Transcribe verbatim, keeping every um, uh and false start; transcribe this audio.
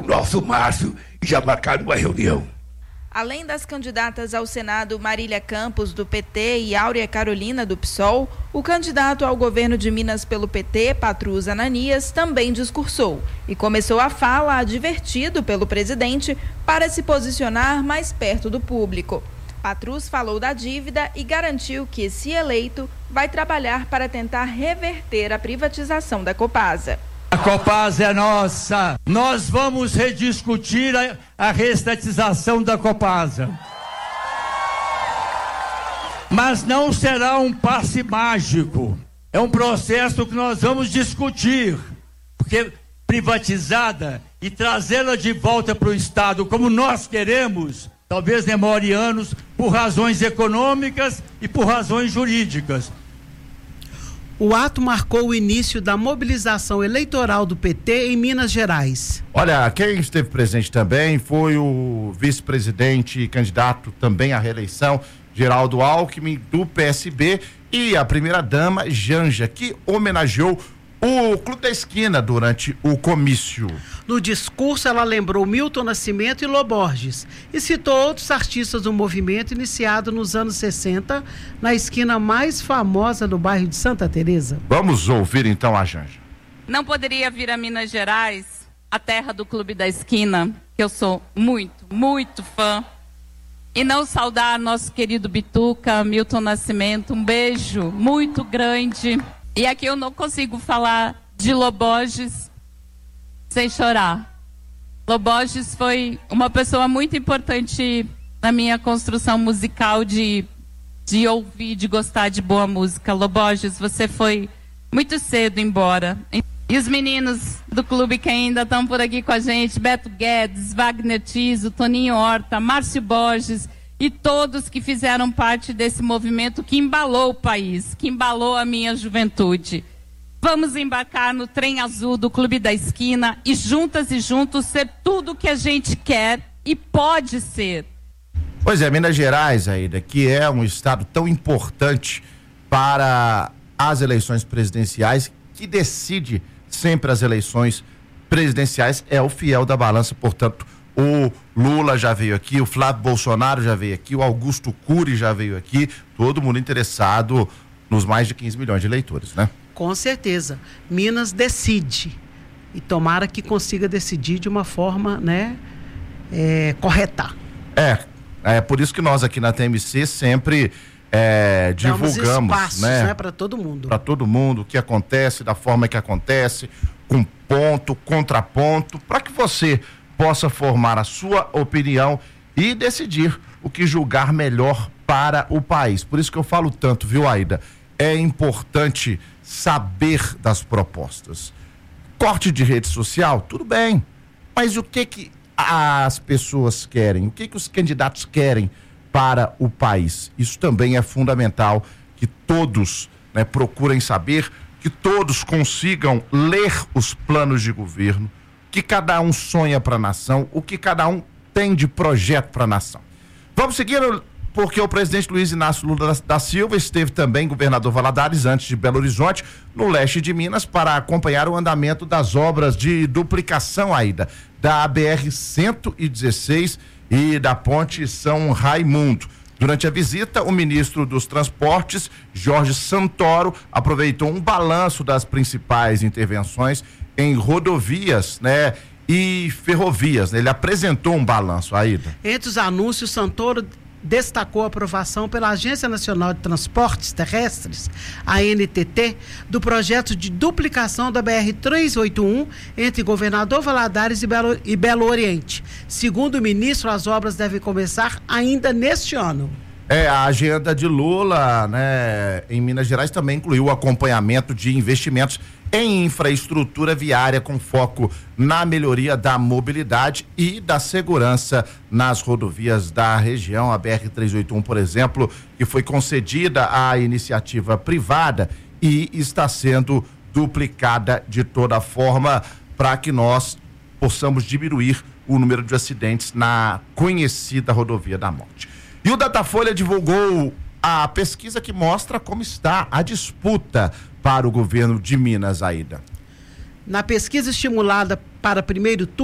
nosso Márcio e já marcaram uma reunião. Além das candidatas ao Senado Marília Campos, do P T, e Áurea Carolina, do P SOL, o candidato ao governo de Minas pelo P T, Patrus Ananias, também discursou e começou a fala advertido pelo presidente para se posicionar mais perto do público. Patrus falou da dívida e garantiu que, se eleito, vai trabalhar para tentar reverter a privatização da Copasa. A Copasa é nossa. Nós vamos rediscutir a, a reestatização da Copasa. Mas não será um passe mágico. É um processo que nós vamos discutir. Porque privatizada e trazê-la de volta para o Estado como nós queremos, talvez demore anos por razões econômicas e por razões jurídicas. O ato marcou o início da mobilização eleitoral do P T em Minas Gerais. Olha, quem esteve presente também foi o vice-presidente e candidato também à reeleição, Geraldo Alckmin, do P S B, e a primeira-dama, Janja, que homenageou o Clube da Esquina durante o comício. No discurso, ela lembrou Milton Nascimento e Lô Borges e citou outros artistas do movimento iniciado nos anos sessenta, na esquina mais famosa do bairro de Santa Teresa. Vamos ouvir então a Janja. Não poderia vir a Minas Gerais, a terra do Clube da Esquina, que eu sou muito, muito fã, e não saudar nosso querido Bituca, Milton Nascimento. Um beijo muito grande. E aqui eu não consigo falar de Lô Borges sem chorar. Lô Borges foi uma pessoa muito importante na minha construção musical, de, de ouvir, de gostar de boa música. Lô Borges, você foi muito cedo embora. E os meninos do clube que ainda estão por aqui com a gente, Beto Guedes, Wagner Tiso, Toninho Horta, Márcio Borges, e todos que fizeram parte desse movimento que embalou o país, que embalou a minha juventude. Vamos embarcar no trem azul do Clube da Esquina e juntas e juntos ser tudo o que a gente quer e pode ser. Pois é, Minas Gerais, Aida, que é um estado tão importante para as eleições presidenciais, que decide sempre as eleições presidenciais, é o fiel da balança. Portanto, o Lula já veio aqui, o Flávio Bolsonaro já veio aqui, o Augusto Cury já veio aqui, todo mundo interessado nos mais de quinze milhões de eleitores, né? Com certeza. Minas decide. E tomara que consiga decidir de uma forma, né, é, correta. É, é por isso que nós aqui na T M C sempre é, divulgamos, espaços, né, né, para todo mundo. Para todo mundo, o que acontece, da forma que acontece, com ponto, contraponto, para que você possa formar a sua opinião e decidir o que julgar melhor para o país. Por isso que eu falo tanto, viu, Aida? É importante saber das propostas. Corte de rede social, tudo bem, mas o que que as pessoas querem? O que que os candidatos querem para o país? Isso também é fundamental, que todos, né, procurem saber, que todos consigam ler os planos de governo, que cada um sonha para a nação, o que cada um tem de projeto para a nação. Vamos seguir, porque o presidente Luiz Inácio Lula da Silva esteve também, governador Valadares, antes de Belo Horizonte, no leste de Minas, para acompanhar o andamento das obras de duplicação, Aida, da B R cento e dezesseis e da ponte São Raimundo. Durante a visita, o ministro dos Transportes, Jorge Santoro, aproveitou um balanço das principais intervenções em rodovias, né, e ferrovias, né? Ele apresentou um balanço, Aida. Entre os anúncios, Santoro destacou a aprovação pela Agência Nacional de Transportes Terrestres, a N T T, do projeto de duplicação da B R trezentos e oitenta e um entre Governador Valadares e Belo, e Belo Oriente. Segundo o ministro, as obras devem começar ainda neste ano. É, a agenda de Lula, né, em Minas Gerais também incluiu o acompanhamento de investimentos em infraestrutura viária com foco na melhoria da mobilidade e da segurança nas rodovias da região. A B R trezentos e oitenta e um, por exemplo, que foi concedida à iniciativa privada e está sendo duplicada de toda forma para que nós possamos diminuir o número de acidentes na conhecida rodovia da morte. E o Datafolha divulgou a pesquisa que mostra como está a disputa para o governo de Minas, Aida. Na pesquisa estimulada para primeiro turno,